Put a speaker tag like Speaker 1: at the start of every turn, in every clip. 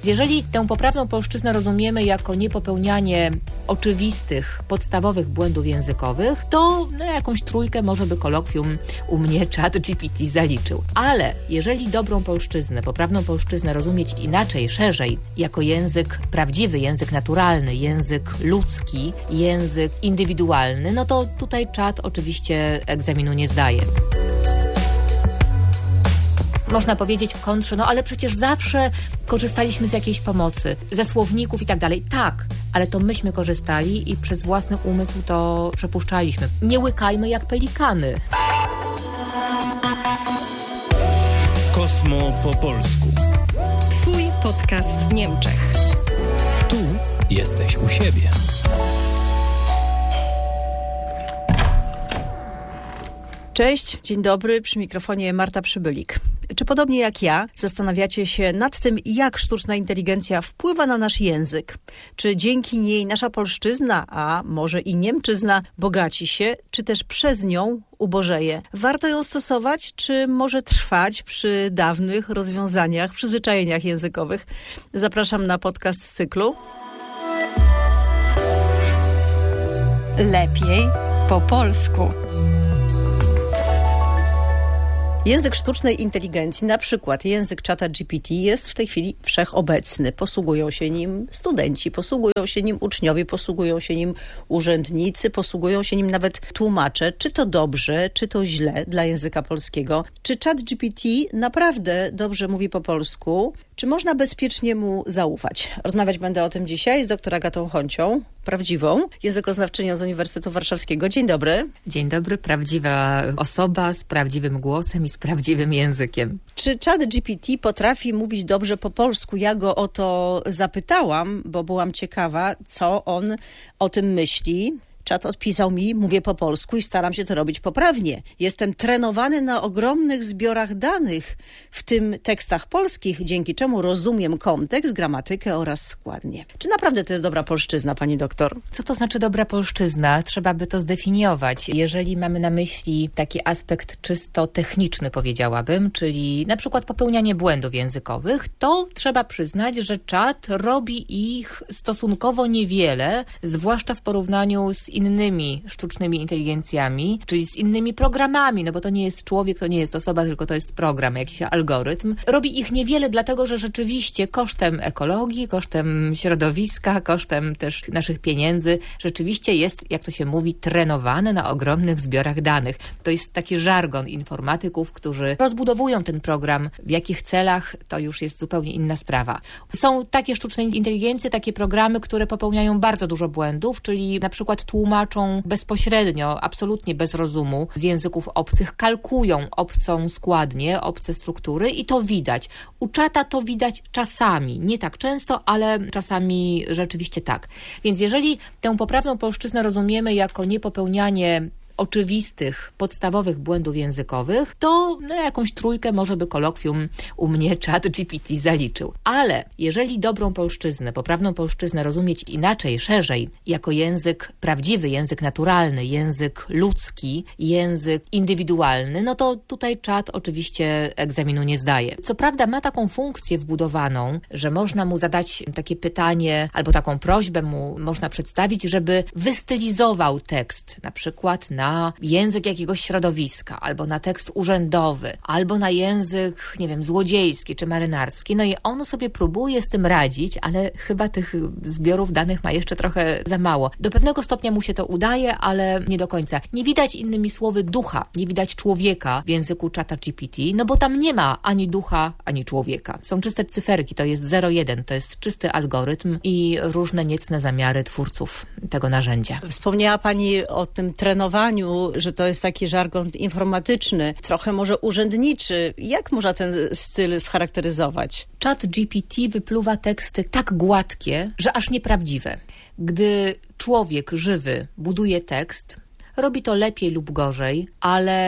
Speaker 1: jeżeli tę poprawną polszczyznę rozumiemy jako niepopełnianie oczywistych, podstawowych błędów językowych, to jakąś trójkę może by kolokwium u mnie ChatGPT zaliczył. Ale jeżeli dobrą polszczyznę, poprawną polszczyznę rozumieć inaczej, szerzej, jako język prawdziwy, język naturalny, język ludzki, język indywidualny, no to tutaj czat oczywiście egzaminu nie zdaje. Można powiedzieć w kontrze, no ale przecież zawsze korzystaliśmy z jakiejś pomocy, ze słowników i tak dalej. Tak, ale to myśmy korzystali i przez własny umysł to przepuszczaliśmy. Nie łykajmy jak pelikany.
Speaker 2: Kosmo po polsku.
Speaker 3: Twój podcast w Niemczech.
Speaker 2: Tu jesteś u siebie.
Speaker 4: Cześć, dzień dobry, przy mikrofonie Marta Przybylik. Czy podobnie jak ja zastanawiacie się nad tym, jak sztuczna inteligencja wpływa na nasz język? Czy dzięki niej nasza polszczyzna, a może i niemczyzna bogaci się, czy też przez nią ubożeje? Warto ją stosować, czy może trwać przy dawnych rozwiązaniach, przyzwyczajeniach językowych? Zapraszam na podcast z cyklu
Speaker 3: Lepiej po polsku.
Speaker 4: Język sztucznej inteligencji, na przykład język ChatGPT, jest w tej chwili wszechobecny. Posługują się nim studenci, posługują się nim uczniowie, posługują się nim urzędnicy, posługują się nim nawet tłumacze. Czy to dobrze, czy to źle dla języka polskiego? Czy ChatGPT naprawdę dobrze mówi po polsku? Czy można bezpiecznie mu zaufać? Rozmawiać będę o tym dzisiaj z dr Agatą Honcią, prawdziwą językoznawczynią z Uniwersytetu Warszawskiego. Dzień dobry.
Speaker 1: Dzień dobry, prawdziwa osoba z prawdziwym głosem i z prawdziwym językiem.
Speaker 4: Czy ChatGPT potrafi mówić dobrze po polsku? Ja go o to zapytałam, bo byłam ciekawa, co on o tym myśli. Czat odpisał mi, mówię po polsku i staram się to robić poprawnie. Jestem trenowany na ogromnych zbiorach danych, w tym tekstach polskich, dzięki czemu rozumiem kontekst, gramatykę oraz składnie. Czy naprawdę to jest dobra polszczyzna, pani doktor?
Speaker 1: Co to znaczy dobra polszczyzna? Trzeba by to zdefiniować. Jeżeli mamy na myśli taki aspekt czysto techniczny, powiedziałabym, czyli na przykład popełnianie błędów językowych, to trzeba przyznać, że czat robi ich stosunkowo niewiele, zwłaszcza w porównaniu z innymi sztucznymi inteligencjami, czyli z innymi programami, no bo to nie jest człowiek, to nie jest osoba, tylko to jest program, jakiś algorytm. Robi ich niewiele, dlatego że rzeczywiście kosztem ekologii, kosztem środowiska, kosztem też naszych pieniędzy, rzeczywiście jest, jak to się mówi, trenowane na ogromnych zbiorach danych. To jest taki żargon informatyków, którzy rozbudowują ten program. W jakich celach, to już jest zupełnie inna sprawa. Są takie sztuczne inteligencje, takie programy, które popełniają bardzo dużo błędów, czyli na przykład tłumaczą bezpośrednio, absolutnie bez rozumu z języków obcych, kalkują obcą składnię, obce struktury i to widać. U czata to widać czasami, nie tak często, ale czasami rzeczywiście tak. Więc jeżeli tę poprawną polszczyznę rozumiemy jako niepopełnianie oczywistych, podstawowych błędów językowych, to jakąś trójkę może by kolokwium u mnie ChatGPT zaliczył. Ale jeżeli dobrą polszczyznę, poprawną polszczyznę rozumieć inaczej, szerzej, jako język prawdziwy, język naturalny, język ludzki, język indywidualny, no to tutaj czat oczywiście egzaminu nie zdaje. Co prawda ma taką funkcję wbudowaną, że można mu zadać takie pytanie albo taką prośbę mu można przedstawić, żeby wystylizował tekst, na przykład na język jakiegoś środowiska, albo na tekst urzędowy, albo na język, nie wiem, złodziejski czy marynarski. No i on sobie próbuje z tym radzić, ale chyba tych zbiorów danych ma jeszcze trochę za mało. Do pewnego stopnia mu się to udaje, ale nie do końca. Nie widać innymi słowy ducha, nie widać człowieka w języku ChatGPT, no bo tam nie ma ani ducha, ani człowieka. Są czyste cyferki, to jest 0,1, to jest czysty algorytm i różne niecne zamiary twórców tego narzędzia.
Speaker 4: Wspomniała pani o tym trenowaniu, że to jest taki żargon informatyczny, trochę może urzędniczy. Jak można ten styl scharakteryzować?
Speaker 1: ChatGPT wypluwa teksty tak gładkie, że aż nieprawdziwe. Gdy człowiek żywy buduje tekst, robi to lepiej lub gorzej, ale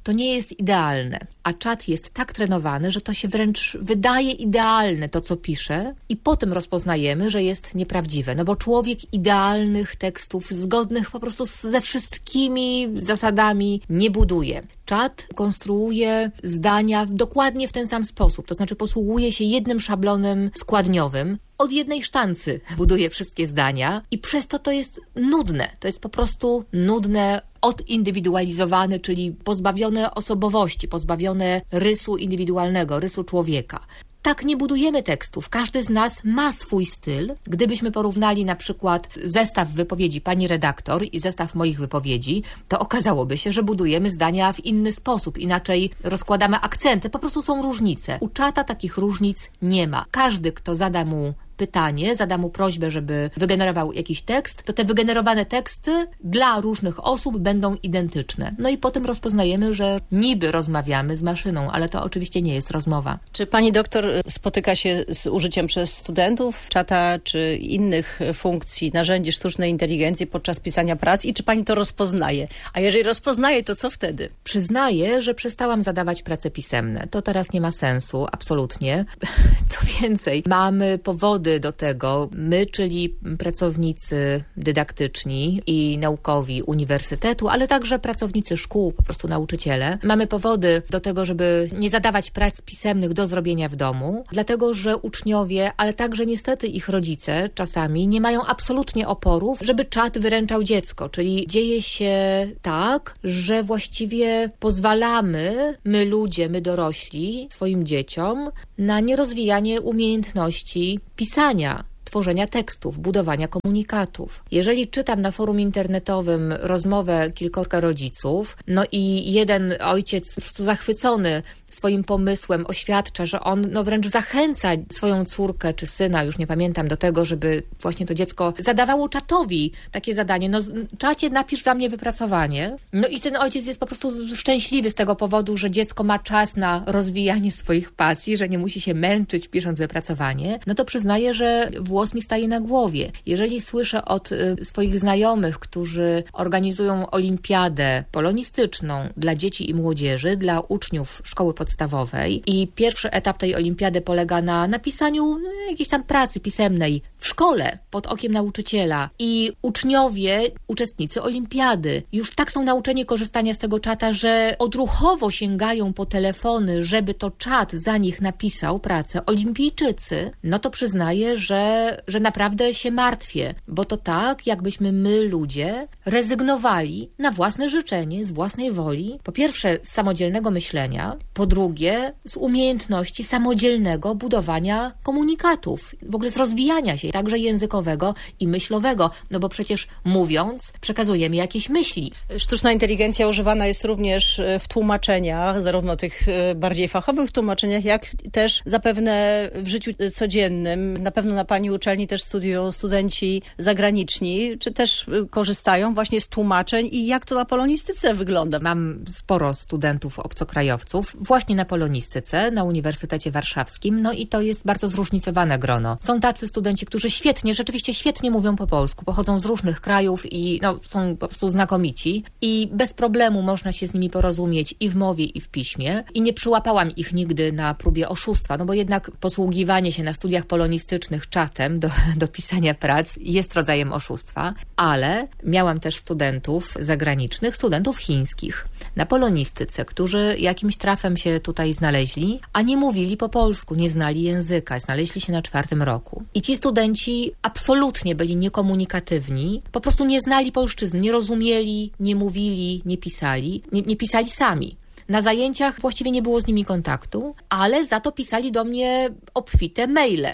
Speaker 1: to nie jest idealne. A czat jest tak trenowany, że to się wręcz wydaje idealne, to co pisze, i potem rozpoznajemy, że jest nieprawdziwe. No bo człowiek idealnych tekstów, zgodnych po prostu ze wszystkimi zasadami nie buduje. Czat konstruuje zdania dokładnie w ten sam sposób, to znaczy posługuje się jednym szablonem składniowym. Od jednej sztancy buduje wszystkie zdania i przez to jest nudne. To jest po prostu nudne, odindywidualizowane, czyli pozbawione osobowości, pozbawione rysu indywidualnego, rysu człowieka. Tak nie budujemy tekstów. Każdy z nas ma swój styl. Gdybyśmy porównali na przykład zestaw wypowiedzi pani redaktor i zestaw moich wypowiedzi, to okazałoby się, że budujemy zdania w inny sposób, inaczej rozkładamy akcenty, po prostu są różnice. U czata takich różnic nie ma. Każdy, kto zada mu pytanie, zada mu prośbę, żeby wygenerował jakiś tekst, to te wygenerowane teksty dla różnych osób będą identyczne. No i potem rozpoznajemy, że niby rozmawiamy z maszyną, ale to oczywiście nie jest rozmowa.
Speaker 4: Czy pani doktor spotyka się z użyciem przez studentów czata czy innych funkcji, narzędzi sztucznej inteligencji podczas pisania prac i czy pani to rozpoznaje? A jeżeli rozpoznaje, to co wtedy?
Speaker 1: Przyznaję, że przestałam zadawać prace pisemne. To teraz nie ma sensu, absolutnie. Co więcej, mamy powody do tego, my, czyli pracownicy dydaktyczni i naukowi uniwersytetu, ale także pracownicy szkół, po prostu nauczyciele. Mamy powody do tego, żeby nie zadawać prac pisemnych do zrobienia w domu, dlatego, że uczniowie, ale także niestety ich rodzice czasami nie mają absolutnie oporów, żeby czat wyręczał dziecko, czyli dzieje się tak, że właściwie pozwalamy, my ludzie, my dorośli, swoim dzieciom na nierozwijanie umiejętności pisania, tworzenia tekstów, budowania komunikatów. Jeżeli czytam na forum internetowym rozmowę kilkorga rodziców, no i jeden ojciec po prostu zachwycony swoim pomysłem oświadcza, że on wręcz zachęca swoją córkę czy syna, już nie pamiętam, do tego, żeby właśnie to dziecko zadawało czatowi takie zadanie. Czacie, napisz za mnie wypracowanie. No i ten ojciec jest po prostu szczęśliwy z tego powodu, że dziecko ma czas na rozwijanie swoich pasji, że nie musi się męczyć pisząc wypracowanie. No to przyznaję, że włos mi staje na głowie. Jeżeli słyszę od swoich znajomych, którzy organizują olimpiadę polonistyczną dla dzieci i młodzieży, dla uczniów szkoły podstawowej i pierwszy etap tej olimpiady polega na napisaniu jakiejś tam pracy pisemnej w szkole pod okiem nauczyciela i uczniowie, uczestnicy olimpiady już tak są nauczeni korzystania z tego czata, że odruchowo sięgają po telefony, żeby to czat za nich napisał pracę, olimpijczycy, no to przyznaję, że naprawdę się martwię, bo to tak, jakbyśmy my ludzie rezygnowali na własne życzenie, z własnej woli, po pierwsze z samodzielnego myślenia, po drugie z umiejętności samodzielnego budowania komunikatów, w ogóle z rozwijania się, także językowego i myślowego, no bo przecież mówiąc przekazujemy jakieś myśli.
Speaker 4: Sztuczna inteligencja używana jest również w tłumaczeniach, zarówno tych bardziej fachowych tłumaczeniach, jak też zapewne w życiu codziennym. Na pewno na pani uczelni też studiują studenci zagraniczni, czy też korzystają właśnie z tłumaczeń i jak to na polonistyce wygląda?
Speaker 1: Mam sporo studentów obcokrajowców, właśnie na polonistyce, na Uniwersytecie Warszawskim, no i to jest bardzo zróżnicowane grono. Są tacy studenci, którzy rzeczywiście świetnie mówią po polsku, pochodzą z różnych krajów i są po prostu znakomici i bez problemu można się z nimi porozumieć i w mowie, i w piśmie i nie przyłapałam ich nigdy na próbie oszustwa, no bo jednak posługiwanie się na studiach polonistycznych czatem do pisania prac jest rodzajem oszustwa, ale miałam też studentów zagranicznych, studentów chińskich na polonistyce, którzy jakimś trafem się tutaj znaleźli, a nie mówili po polsku, nie znali języka, znaleźli się na 4. roku. I ci studenci absolutnie byli niekomunikatywni, po prostu nie znali polszczyzny, nie rozumieli, nie mówili, nie pisali, nie pisali sami. Na zajęciach właściwie nie było z nimi kontaktu, ale za to pisali do mnie obfite maile.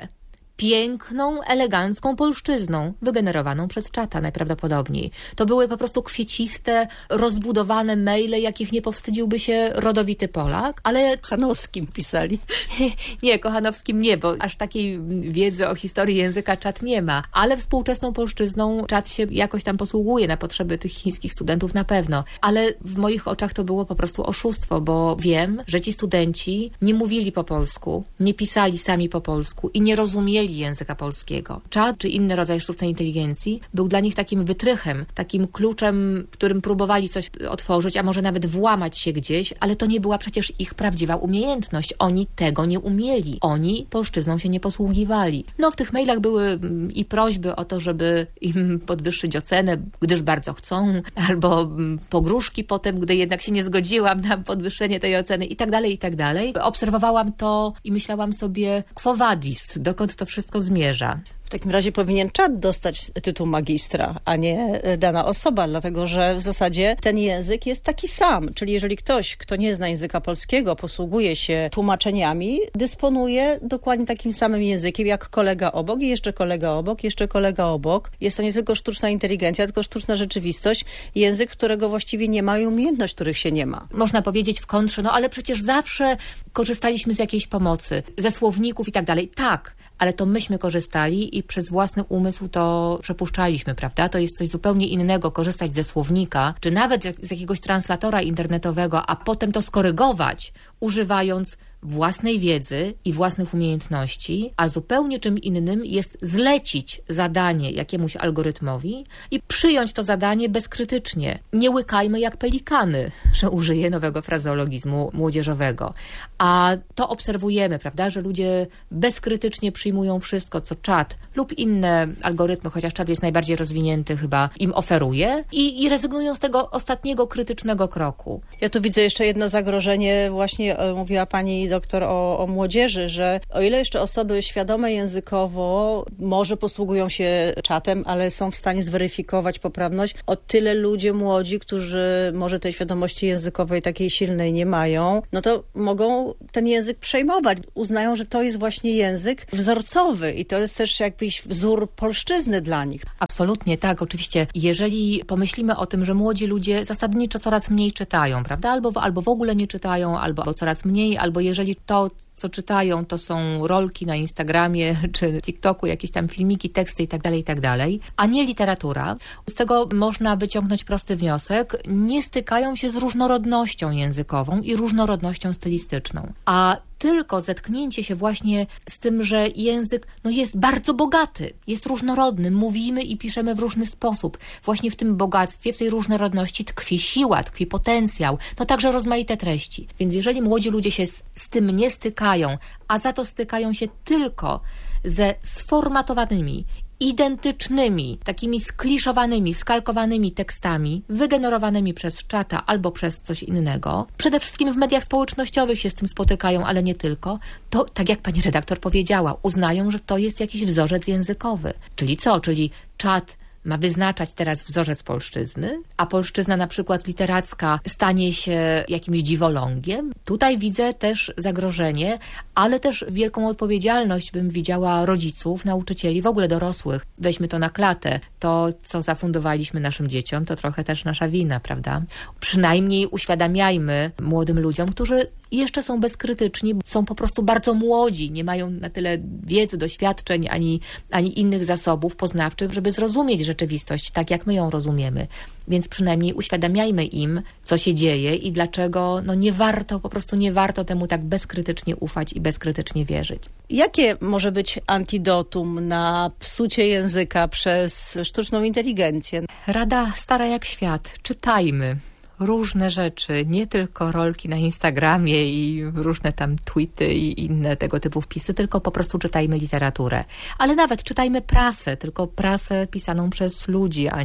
Speaker 1: Piękną, elegancką polszczyzną, wygenerowaną przez czata najprawdopodobniej. To były po prostu kwieciste, rozbudowane maile, jakich nie powstydziłby się rodowity Polak, ale...
Speaker 4: Kochanowskim pisali.
Speaker 1: Nie, Kochanowskim nie, bo aż takiej wiedzy o historii języka czat nie ma, ale współczesną polszczyzną czat się jakoś tam posługuje na potrzeby tych chińskich studentów na pewno. Ale w moich oczach to było po prostu oszustwo, bo wiem, że ci studenci nie mówili po polsku, nie pisali sami po polsku i nie rozumieli umieli języka polskiego. Czat czy inny rodzaj sztucznej inteligencji był dla nich takim wytrychem, takim kluczem, którym próbowali coś otworzyć, a może nawet włamać się gdzieś, ale to nie była przecież ich prawdziwa umiejętność. Oni tego nie umieli. Oni polszczyzną się nie posługiwali. No w tych mailach były i prośby o to, żeby im podwyższyć ocenę, gdyż bardzo chcą, albo pogróżki potem, gdy jednak się nie zgodziłam na podwyższenie tej oceny i tak dalej, i tak dalej. Obserwowałam to i myślałam sobie, quo vadis, dokąd to wszystko zmierza.
Speaker 4: W takim razie powinien czat dostać tytuł magistra, a nie dana osoba, dlatego że w zasadzie ten język jest taki sam. Czyli jeżeli ktoś, kto nie zna języka polskiego, posługuje się tłumaczeniami, dysponuje dokładnie takim samym językiem jak kolega obok i jeszcze kolega obok, jeszcze kolega obok. Jest to nie tylko sztuczna inteligencja, tylko sztuczna rzeczywistość. Język, którego właściwie nie ma i umiejętność, których się nie ma.
Speaker 1: Można powiedzieć w kontrze, no ale przecież zawsze korzystaliśmy z jakiejś pomocy, ze słowników i tak dalej. Tak, ale to myśmy korzystali i przez własny umysł to przepuszczaliśmy, prawda? To jest coś zupełnie innego korzystać ze słownika, czy nawet z jakiegoś translatora internetowego, a potem to skorygować, używając własnej wiedzy i własnych umiejętności, a zupełnie czym innym jest zlecić zadanie jakiemuś algorytmowi i przyjąć to zadanie bezkrytycznie. Nie łykajmy jak pelikany, że użyję nowego frazeologizmu młodzieżowego. A to obserwujemy, prawda, że ludzie bezkrytycznie przyjmują wszystko, co czat lub inne algorytmy, chociaż czat jest najbardziej rozwinięty chyba, im oferuje i rezygnują z tego ostatniego krytycznego kroku.
Speaker 4: Ja tu widzę jeszcze jedno zagrożenie, właśnie mówiła pani doktor o młodzieży, że o ile jeszcze osoby świadome językowo może posługują się czatem, ale są w stanie zweryfikować poprawność, o tyle ludzie młodzi, którzy może tej świadomości językowej takiej silnej nie mają, no to mogą ten język przejmować. Uznają, że to jest właśnie język wzorcowy i to jest też jakiś wzór polszczyzny dla nich.
Speaker 1: Absolutnie, tak, oczywiście. Jeżeli pomyślimy o tym, że młodzi ludzie zasadniczo coraz mniej czytają, prawda? Albo w ogóle nie czytają, albo coraz mniej, albo jeżeli to, co czytają, to są rolki na Instagramie czy TikToku, jakieś tam filmiki, teksty i tak dalej, a nie literatura. Z tego można wyciągnąć prosty wniosek. Nie stykają się z różnorodnością językową i różnorodnością stylistyczną. A tylko zetknięcie się właśnie z tym, że język jest bardzo bogaty, jest różnorodny, mówimy i piszemy w różny sposób. Właśnie w tym bogactwie, w tej różnorodności tkwi siła, tkwi potencjał, także rozmaite treści. Więc jeżeli młodzi ludzie się z tym nie stykają, a za to stykają się tylko ze sformatowanymi, identycznymi, takimi skliszowanymi, skalkowanymi tekstami wygenerowanymi przez czata albo przez coś innego. Przede wszystkim w mediach społecznościowych się z tym spotykają, ale nie tylko. To, tak jak pani redaktor powiedziała, uznają, że to jest jakiś wzorzec językowy. Czyli co? Czyli czat ma wyznaczać teraz wzorzec polszczyzny, a polszczyzna na przykład literacka stanie się jakimś dziwolągiem. Tutaj widzę też zagrożenie, ale też wielką odpowiedzialność bym widziała rodziców, nauczycieli, w ogóle dorosłych. Weźmy to na klatę. To, co zafundowaliśmy naszym dzieciom, to trochę też nasza wina, prawda? Przynajmniej uświadamiajmy młodym ludziom, którzy jeszcze są bezkrytyczni, są po prostu bardzo młodzi, nie mają na tyle wiedzy, doświadczeń, ani innych zasobów poznawczych, żeby zrozumieć rzeczywistość tak, jak my ją rozumiemy. Więc przynajmniej uświadamiajmy im, co się dzieje i dlaczego po prostu nie warto temu tak bezkrytycznie ufać i bezkrytycznie wierzyć.
Speaker 4: Jakie może być antidotum na psucie języka przez sztuczną inteligencję?
Speaker 1: Rada stara jak świat. Czytajmy różne rzeczy, nie tylko rolki na Instagramie i różne tam tweety i inne tego typu wpisy, tylko po prostu czytajmy literaturę. Ale nawet czytajmy prasę, tylko prasę pisaną przez ludzi, a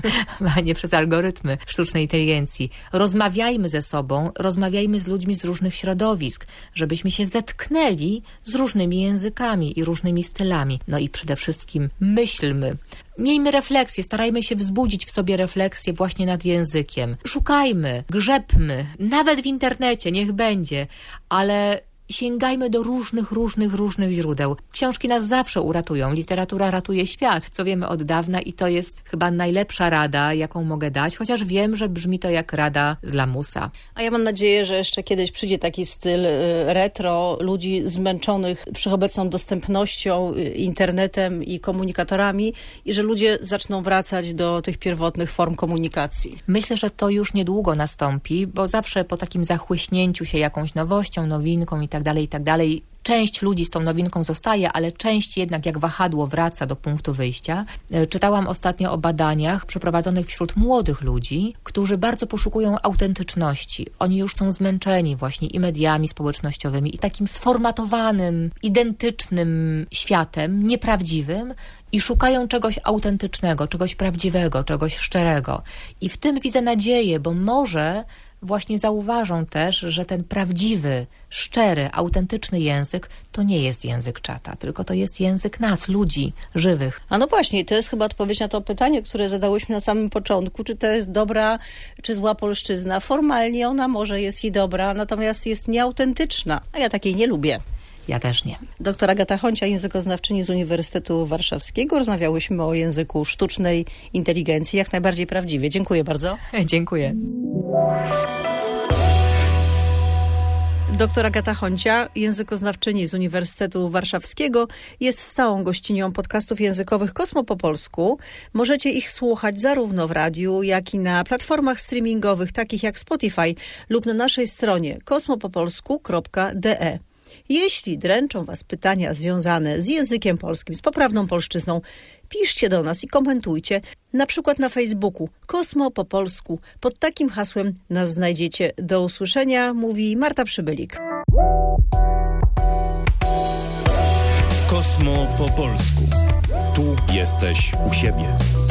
Speaker 1: nie przez algorytmy sztucznej inteligencji. Rozmawiajmy ze sobą, rozmawiajmy z ludźmi z różnych środowisk, żebyśmy się zetknęli z różnymi językami i różnymi stylami. I przede wszystkim myślmy. Miejmy refleksję, starajmy się wzbudzić w sobie refleksję właśnie nad językiem. Szukajmy, grzebmy, nawet w internecie, niech będzie, ale sięgajmy do różnych źródeł. Książki nas zawsze uratują, literatura ratuje świat, co wiemy od dawna i to jest chyba najlepsza rada, jaką mogę dać, chociaż wiem, że brzmi to jak rada z lamusa.
Speaker 4: A ja mam nadzieję, że jeszcze kiedyś przyjdzie taki styl retro, ludzi zmęczonych wszechobecną dostępnością, internetem i komunikatorami i że ludzie zaczną wracać do tych pierwotnych form komunikacji.
Speaker 1: Myślę, że to już niedługo nastąpi, bo zawsze po takim zachłyśnięciu się jakąś nowością, nowinką i tak dalej, część ludzi z tą nowinką zostaje, ale część jednak jak wahadło wraca do punktu wyjścia. Czytałam ostatnio o badaniach przeprowadzonych wśród młodych ludzi, którzy bardzo poszukują autentyczności. Oni już są zmęczeni właśnie i mediami społecznościowymi, i takim sformatowanym, identycznym światem, nieprawdziwym, i szukają czegoś autentycznego, czegoś prawdziwego, czegoś szczerego. I w tym widzę nadzieję, bo może właśnie zauważą też, że ten prawdziwy, szczery, autentyczny język to nie jest język czata, tylko to jest język nas, ludzi, żywych.
Speaker 4: A no właśnie, to jest chyba odpowiedź na to pytanie, które zadałyśmy na samym początku, czy to jest dobra, czy zła polszczyzna. Formalnie ona może jest i dobra, natomiast jest nieautentyczna, a ja takiej nie lubię.
Speaker 1: Ja też nie.
Speaker 4: Doktor Agata Honcia, językoznawczyni z Uniwersytetu Warszawskiego. Rozmawiałyśmy o języku sztucznej inteligencji, jak najbardziej prawdziwie. Dziękuję bardzo.
Speaker 1: Dziękuję.
Speaker 4: Doktor Agata Honcia, językoznawczyni z Uniwersytetu Warszawskiego, jest stałą gościnią podcastów językowych Kosmo po polsku. Możecie ich słuchać zarówno w radiu, jak i na platformach streamingowych, takich jak Spotify lub na naszej stronie kosmopopolsku.de. Jeśli dręczą Was pytania związane z językiem polskim, z poprawną polszczyzną, piszcie do nas i komentujcie, na przykład na Facebooku Kosmo po polsku. Pod takim hasłem nas znajdziecie. Do usłyszenia, mówi Marta Przybylik.
Speaker 2: Kosmo po polsku. Tu jesteś u siebie.